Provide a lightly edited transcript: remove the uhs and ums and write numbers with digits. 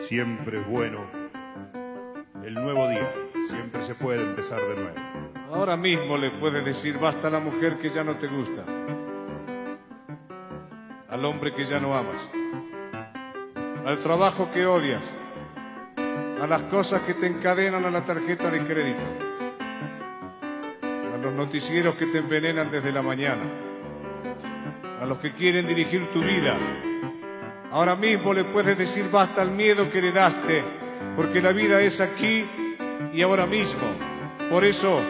siempre es bueno. El nuevo día, siempre se puede empezar de nuevo. Ahora mismo le puedes decir basta a la mujer que ya no te gusta, al hombre que ya no amas, al trabajo que odias, a las cosas que te encadenan a la tarjeta de crédito, a los noticieros que te envenenan desde la mañana, a los que quieren dirigir tu vida. Ahora mismo le puedes decir basta al miedo que heredaste, porque la vida es aquí y ahora mismo. Por eso,